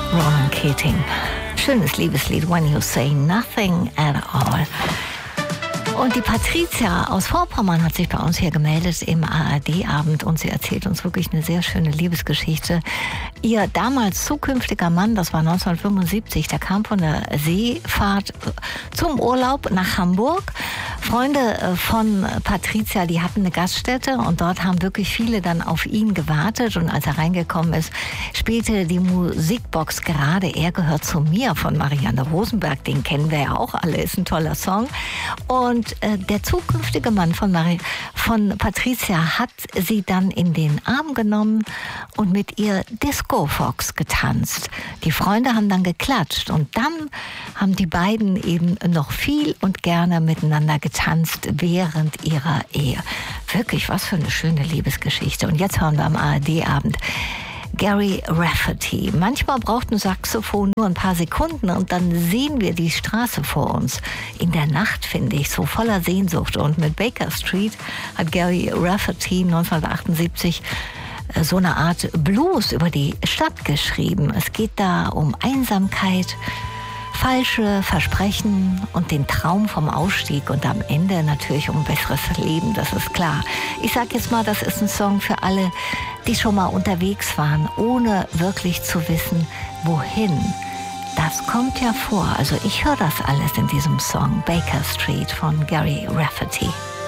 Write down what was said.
Ronan Keating. Schönes Liebeslied, When You Say Nothing at All. Und die Patricia aus Vorpommern hat sich bei uns hier gemeldet im ARD-Abend und sie erzählt uns wirklich eine sehr schöne Liebesgeschichte. Ihr damals zukünftiger Mann, das war 1975, der kam von der Seefahrt zum Urlaub nach Hamburg. Freunde von Patricia, die hatten eine Gaststätte und dort haben wirklich viele dann auf ihn gewartet. Und als er reingekommen ist, spielte die Musikbox gerade Er gehört zu mir von Marianne Rosenberg. Den kennen wir ja auch alle, ist ein toller Song. Und der zukünftige Mann von Patricia hat sie dann in den Arm genommen und mit ihr Disco Fox getanzt. Die Freunde haben dann geklatscht und dann haben die beiden eben noch viel und gerne miteinander getanzt während ihrer Ehe. Wirklich, was für eine schöne Liebesgeschichte. Und jetzt hören wir am ARD-Abend Gary Rafferty. Manchmal braucht ein Saxophon nur ein paar Sekunden und dann sehen wir die Straße vor uns. In der Nacht, finde ich, so voller Sehnsucht. Und mit Baker Street hat Gary Rafferty 1978 so eine Art Blues über die Stadt geschrieben. Es geht da um Einsamkeit, falsche Versprechen und den Traum vom Ausstieg und am Ende natürlich um ein besseres Leben, das ist klar. Ich sag jetzt mal, das ist ein Song für alle, die schon mal unterwegs waren, ohne wirklich zu wissen, wohin. Das kommt ja vor. Also ich höre das alles in diesem Song Baker Street von Gary Rafferty.